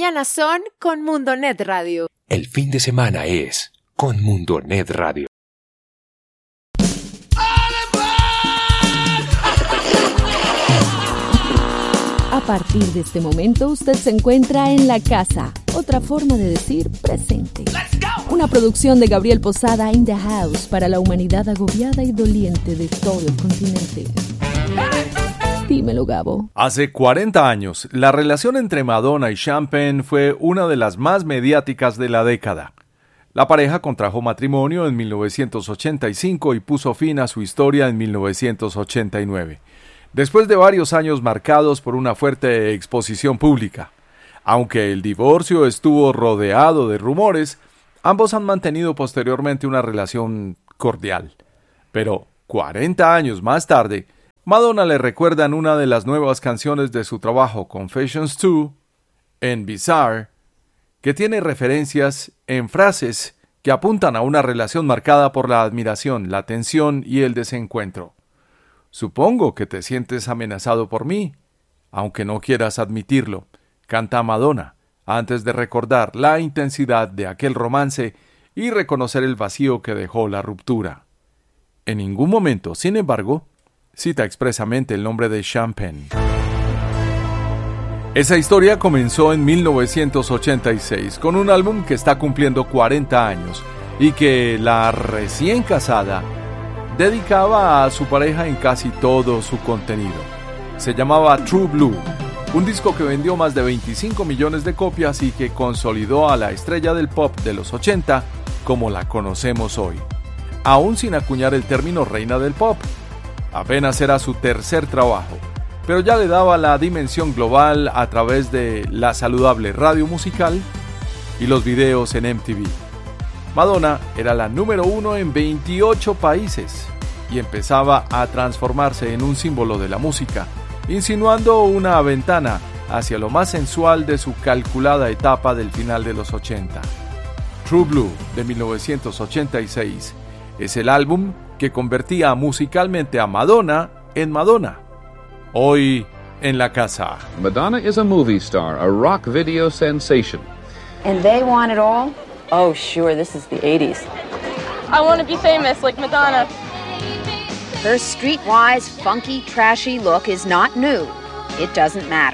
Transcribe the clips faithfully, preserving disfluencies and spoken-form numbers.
mañanas son con Mundonet Radio. El fin de semana es con Mundonet Radio. A partir de este momento usted se encuentra en la casa, otra forma de decir presente. Una producción de Gabriel Posada in the house para la humanidad agobiada y doliente de todo el continente. Dímelo, Gabo. Hace cuarenta años, la relación entre Madonna y Sean Penn fue una de las más mediáticas de la década. La pareja contrajo matrimonio en mil novecientos ochenta y cinco y puso fin a su historia en mil novecientos ochenta y nueve. Después de varios años marcados por una fuerte exposición pública. Aunque el divorcio estuvo rodeado de rumores, ambos han mantenido posteriormente una relación cordial. Pero cuarenta años más tarde, Madonna le recuerda en una de las nuevas canciones de su trabajo Confessions dos, en Bizarre, que tiene referencias en frases que apuntan a una relación marcada por la admiración, la tensión y el desencuentro. Supongo que te sientes amenazado por mí, aunque no quieras admitirlo, canta Madonna, antes de recordar la intensidad de aquel romance y reconocer el vacío que dejó la ruptura. En ningún momento, sin embargo, cita expresamente el nombre de Sean Penn. Esa historia comenzó en mil novecientos ochenta y seis con un álbum que está cumpliendo cuarenta años y que la recién casada dedicaba a su pareja en casi todo su contenido. Se llamaba True Blue, un disco que vendió más de veinticinco millones de copias y que consolidó a la estrella del pop de los ochenta como la conocemos hoy, aún sin acuñar el término reina del pop. Apenas era su tercer trabajo, pero ya le daba la dimensión global a través de la saludable radio musical y los videos en M T V. Madonna era la número uno en veintiocho países y empezaba a transformarse en un símbolo de la música, insinuando una ventana hacia lo más sensual de su calculada etapa del final de los ochenta. True Blue, de mil novecientos ochenta y seis, es el álbum que convertía musicalmente a Madonna en Madonna. Hoy en la casa. Madonna is a movie star, a rock video sensation. And they want it all? Oh, sure, this is the eighties. I want to be famous like Madonna. Her streetwise, funky, trashy look is not new. It doesn't matter.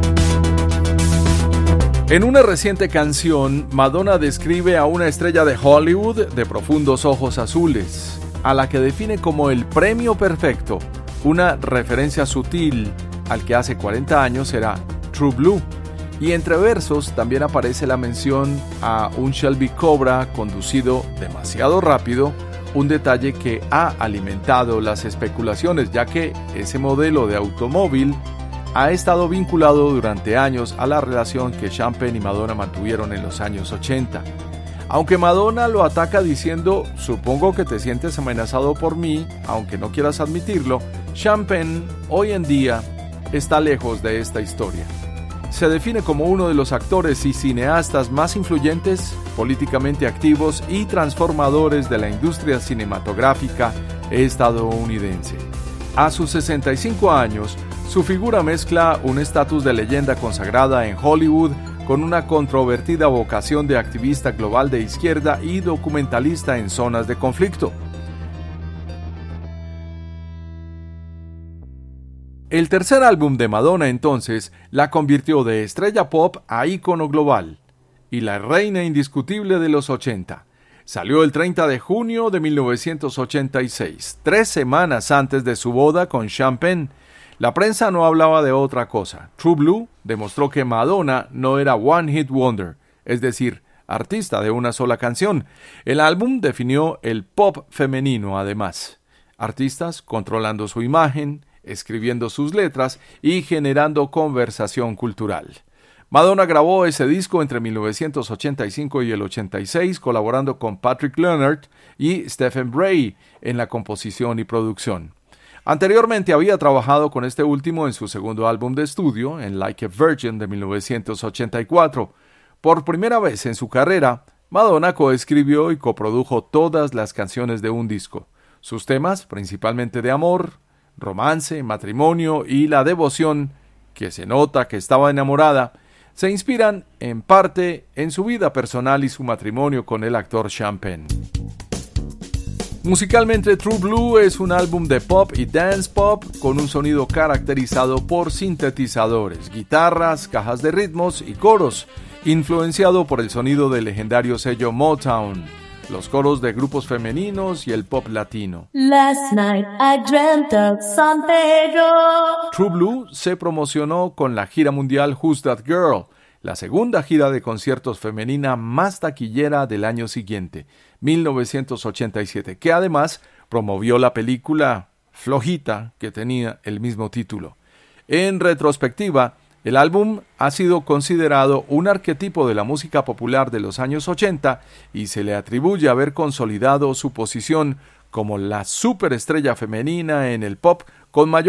En una reciente canción, Madonna describe a una estrella de Hollywood de profundos ojos azules, a la que define como el premio perfecto, una referencia sutil al que hace cuarenta años era True Blue. Y entre versos también aparece la mención a un Shelby Cobra conducido demasiado rápido, un detalle que ha alimentado las especulaciones, ya que ese modelo de automóvil ha estado vinculado durante años a la relación que Sean Penn y Madonna mantuvieron en los años ochenta. Aunque Madonna lo ataca diciendo, supongo que te sientes amenazado por mí, aunque no quieras admitirlo, Sean Penn hoy en día está lejos de esta historia. Se define como uno de los actores y cineastas más influyentes, políticamente activos y transformadores de la industria cinematográfica estadounidense. A sus sesenta y cinco años, su figura mezcla un estatus de leyenda consagrada en Hollywood con una controvertida vocación de activista global de izquierda y documentalista en zonas de conflicto. El tercer álbum de Madonna entonces la convirtió de estrella pop a ícono global y la reina indiscutible de los ochenta. Salió el treinta de junio de mil novecientos ochenta y seis, tres semanas antes de su boda con Sean Penn. La prensa no hablaba de otra cosa. True Blue demostró que Madonna no era One Hit Wonder, es decir, artista de una sola canción. El álbum definió el pop femenino además. Artistas controlando su imagen, escribiendo sus letras y generando conversación cultural. Madonna grabó ese disco entre mil novecientos ochenta y cinco y el ochenta y seis, colaborando con Patrick Leonard y Stephen Bray en la composición y producción. Anteriormente había trabajado con este último en su segundo álbum de estudio, en Like a Virgin de mil novecientos ochenta y cuatro. Por primera vez en su carrera, Madonna coescribió y coprodujo todas las canciones de un disco. Sus temas, principalmente de amor, romance, matrimonio y la devoción, que se nota que estaba enamorada, se inspiran en parte en su vida personal y su matrimonio con el actor Sean Penn. Musicalmente, True Blue es un álbum de pop y dance pop con un sonido caracterizado por sintetizadores, guitarras, cajas de ritmos y coros, influenciado por el sonido del legendario sello Motown, los coros de grupos femeninos y el pop latino. Last night I dreamt of San Pedro. True Blue se promocionó con la gira mundial Who's That Girl, la segunda gira de conciertos femenina más taquillera del año siguiente, mil novecientos ochenta y siete, que además promovió la película flojita que tenía el mismo título. En retrospectiva, el álbum ha sido considerado un arquetipo de la música popular de los años ochenta y se le atribuye haber consolidado su posición como la superestrella femenina en el pop con mayor